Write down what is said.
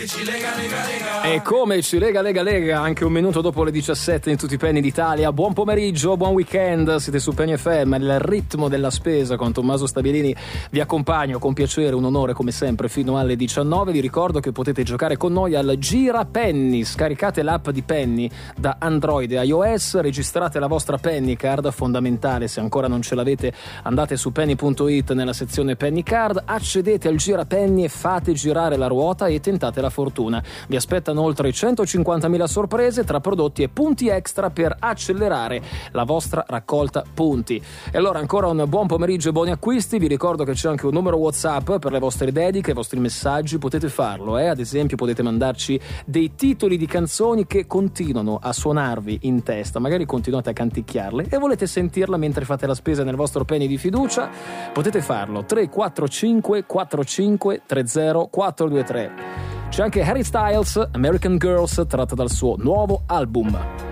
che ci lega, lega, lega. E come ci lega, lega, lega, anche un minuto dopo le 17 in tutti i penny d'Italia. Buon pomeriggio, buon weekend, siete su Penny FM, il ritmo della spesa con Tommaso Stabilini. Vi accompagno con piacere, un onore come sempre, fino alle 19. Vi ricordo che potete giocare con noi al Gira Penny. Scaricate l'app di Penny da Android e iOS, registrate la vostra Penny Card, fondamentale, se ancora non ce l'avete andate su penny.it nella sezione Penny Card, accedete al Gira Penny e fate girare la ruota e tentate la fortuna. Vi aspettano oltre 150.000 sorprese tra prodotti e punti extra per accelerare la vostra raccolta punti. E allora ancora un buon pomeriggio e buoni acquisti. Vi ricordo che c'è anche un numero WhatsApp per le vostre dediche, i vostri messaggi, potete farlo, ad esempio potete mandarci dei titoli di canzoni che continuano a suonarvi in testa, magari continuate a canticchiarle e volete sentirla mentre fate la spesa nel vostro penny di fiducia, potete farlo 345 45 30 423. C'è anche Harry Styles, American Girls, tratta dal suo nuovo album.